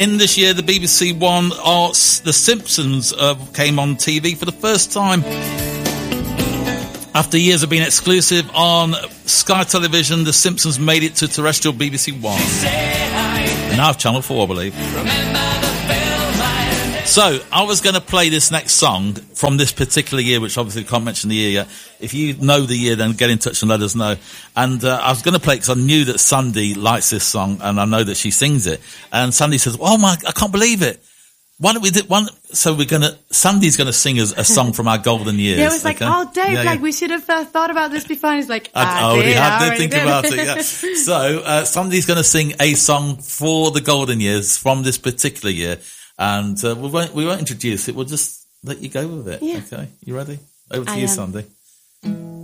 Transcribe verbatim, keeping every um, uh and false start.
in this year, the B B C One Arts, The Simpsons uh, came on T V for the first time. After years of being exclusive on Sky Television, The Simpsons made it to terrestrial B B C One. And now Channel four, I believe. So, I was going to play this next song from this particular year, which obviously can't mention the year yet. If you know the year, then get in touch and let us know. And uh, I was going to play it because I knew that Sandy likes this song, and I know that she sings it. And Sandy says, oh my, I can't believe it. Why don't we do one? So we're going to, Sandy's going to sing us a song from our golden years. Yeah, it was like, okay? oh, Dave, yeah, like, yeah. we should have uh, thought about this before. And he's like, I, I, I already did, had I to already think did. about it, yeah. So, uh, Sandy's going to sing a song for the golden years from this particular year. And uh, we won't we won't introduce it. We'll just let you go with it. Yeah. Okay, you ready? Over to I you, am. Sandy.